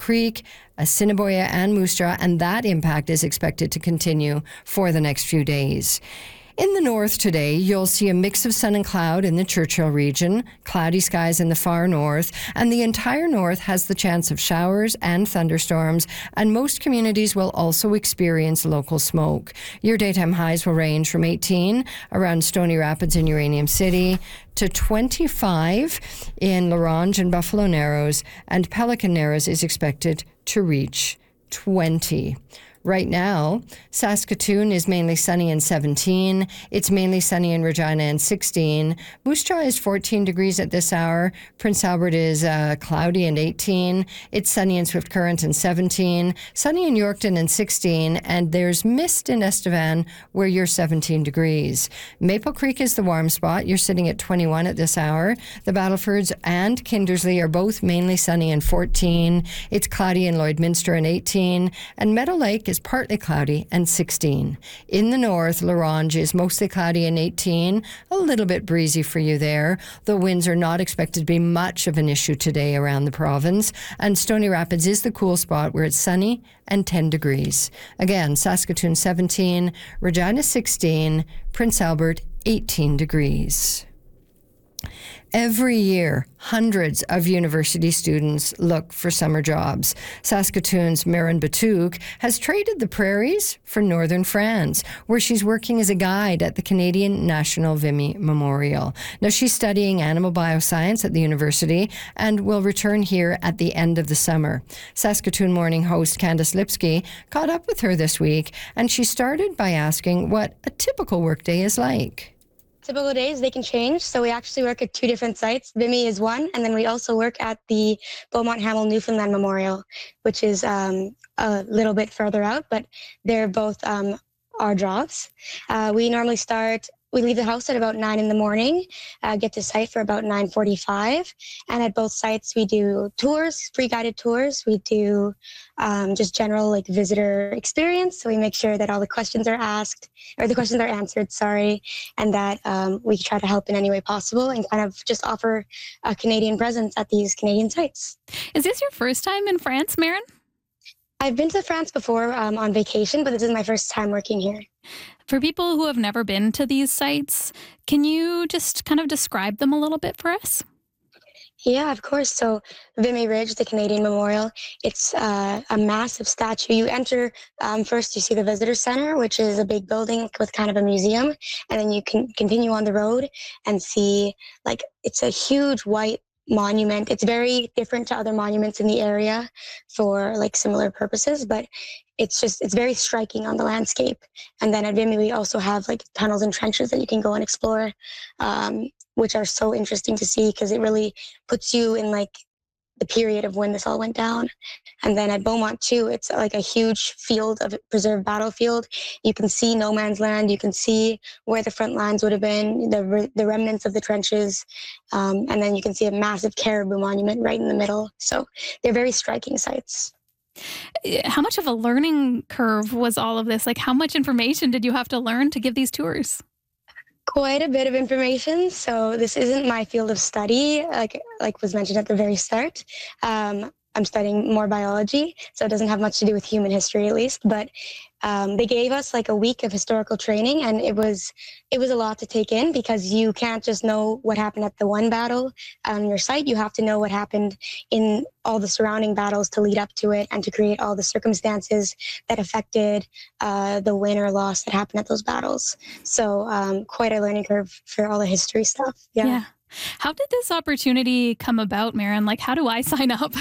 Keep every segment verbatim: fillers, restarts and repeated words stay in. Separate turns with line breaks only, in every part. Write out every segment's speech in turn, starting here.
Creek, Assiniboia, and Moose Jaw, and that impact is expected to continue for the next few days. In the north today, you'll see a mix of sun and cloud in the Churchill region, cloudy skies in the far north, and the entire north has the chance of showers and thunderstorms, and most communities will also experience local smoke. Your daytime highs will range from eighteen around Stony Rapids and Uranium City to twenty-five in La Ronge and Buffalo Narrows, and Pelican Narrows is expected to reach twenty. Right now, Saskatoon is mainly sunny and seventeen. It's mainly sunny in Regina and sixteen. Moose Jaw is fourteen degrees at this hour. Prince Albert is uh, cloudy and eighteen. It's sunny in Swift Current and seventeen. Sunny in Yorkton and sixteen. And there's mist in Estevan where you're seventeen degrees. Maple Creek is the warm spot. You're sitting at twenty-one at this hour. The Battlefords and Kindersley are both mainly sunny and fourteen. It's cloudy in Lloydminster and eighteen. And Meadow Lake is partly cloudy and sixteen. In the north, La Ronge is mostly cloudy and eighteen. A little bit breezy for you there. The winds are not expected to be much of an issue today around the province. And Stony Rapids is the cool spot where it's sunny and ten degrees. Again, Saskatoon seventeen, Regina sixteen, Prince Albert eighteen degrees. Every year, hundreds of university students look for summer jobs. Saskatoon's Marin Batouk has traded the prairies for northern France, where she's working as a guide at the Canadian National Vimy Memorial. Now, she's studying animal bioscience at the university and will return here at the end of the summer. Saskatoon Morning host Candace Lipsky caught up with her this week, and she started by asking what a typical workday is like.
Typical days, they can change. So we actually work at two different sites. Vimy is one, and then we also work at the Beaumont Hamel Newfoundland Memorial, which is um, a little bit further out, but they're both um, our jobs. Uh, we normally start, we leave the house at about nine in the morning, uh, get to site for about nine forty-five. And at both sites, we do tours, free guided tours. We do um, just general like visitor experience. So we make sure that all the questions are asked, or the questions are answered, sorry, and that um, we try to help in any way possible and kind of just offer a Canadian presence at these Canadian sites.
Is this your first time in France, Marin?
I've been to France before um, on vacation, but this is my first time working here.
For people who have never been to these sites, can you just kind of describe them a little bit for us?
Yeah, of course. So Vimy Ridge, the Canadian Memorial, it's uh, a massive statue. You enter, um, first you see the Visitor Center, which is a big building with kind of a museum. And then you can continue on the road and see, like, it's a huge white monument. It's very different to other monuments in the area for like similar purposes, but it's just, it's very striking on the landscape. And then at Vimy, we also have like tunnels and trenches that you can go and explore, um, which are so interesting to see because it really puts you in like the period of when this all went down. And then at Beaumont too, it's like a huge field of preserved battlefield. You can see no man's land. You can see where the front lines would have been, the re- the remnants of the trenches. Um, and then you can see a massive caribou monument right in the middle. So they're very striking sites.
How much of a learning curve was all of this? Like, how much information did you have to learn to give these tours?
Quite a bit of information. So this isn't my field of study, like like was mentioned at the very start. Um, I'm studying more biology, so it doesn't have much to do with human history, at least. But um, they gave us like a week of historical training, and it was it was a lot to take in because you can't just know what happened at the one battle on your site. You have to know what happened in all the surrounding battles to lead up to it and to create all the circumstances that affected uh, the win or loss that happened at those battles. So um, quite a learning curve for all the history stuff. Yeah.
yeah. How did this opportunity come about, Marin? Like, how do I sign up?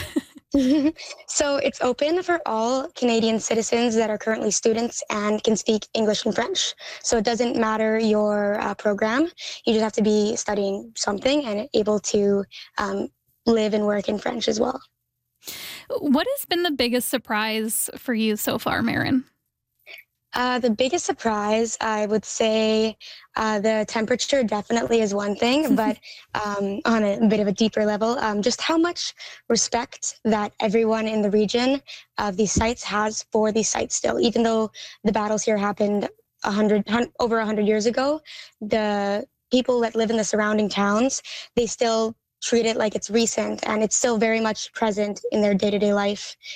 So it's open for all Canadian citizens that are currently students and can speak English and French. So it doesn't matter your uh, program. You just have to be studying something and able to um, live and work in French as well.
What has been the biggest surprise for you so far, Marin?
Uh, the biggest surprise, I would say, uh, the temperature definitely is one thing, but um, on a bit of a deeper level, um, just how much respect that everyone in the region of these sites has for these sites still. Even though the battles here happened a hundred, over a hundred years ago, the people that live in the surrounding towns, they still treat it like it's recent and it's still very much present in their day-to-day life.